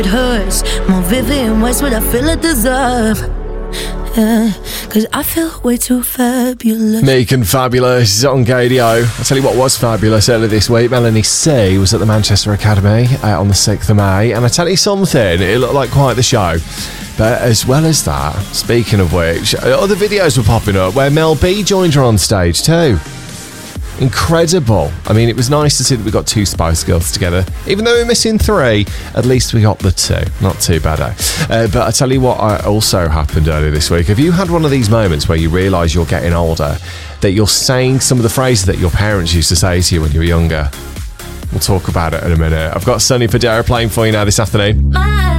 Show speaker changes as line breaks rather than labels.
it hurts. More Vivian Westwood, I feel I deserve. Yeah, cause I feel way too fabulous.
Meek and Fabulous on KDO. I'll tell you what was fabulous earlier this week. Melanie C was at the Manchester Academy on the 6th of May. And I tell you something, it looked like quite the show. But as well as that, speaking of which, other videos were popping up where Mel B joined her on stage too. Incredible. I mean, it was nice to see that we got 2 Spice Girls together. Even though we're missing 3, at least we got the 2. Not too bad, eh? But I tell you what also happened earlier this week. Have you had one of these moments where you realise you're getting older, that you're saying some of the phrases that your parents used to say to you when you were younger? We'll talk about it in a minute. I've got Sonny Fodera playing for you now this afternoon.